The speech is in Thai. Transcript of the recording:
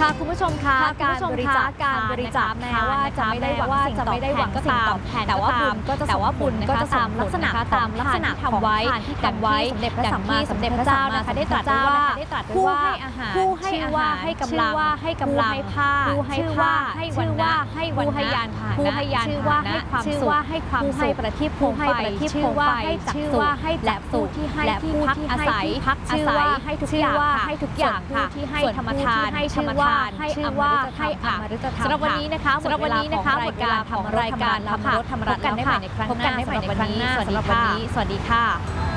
ค่ะคุณผู้ชมคะการบริจาคแม้ว่าจะไม่ได้หวังสิ่งตอบแทนแต่ว่าบุญก็จะตามลักษณะทำไว้สมเด็จพระสัมมาสัมพุทธเจ้านะคะได้ตรัสว่าผู้ให้อาหารชื่อว่าให้กำลังผู้ให้ผ้าชื่อว่าให้วันนะผู้ให้ยานพาหนะชื่อว่าให้ความสุขผู้ให้ประทีปโคมไฟชื่อว่าให้จักษุและผู้ที่ให้ที่พักอาศัยชื่อว่าให้ทุกอย่างค่ะส่วนธรรมทานชื่อว่าให้อมฤตธรรมค่ะสำหรับวันนี้นะคะหมดเวลาของรายการธรรมรถธรรมรัตน์แล้วค่ะพบกันได้ใหม่ในครั้งหน้าสำหรับวันนี้สวัสดีค่ะ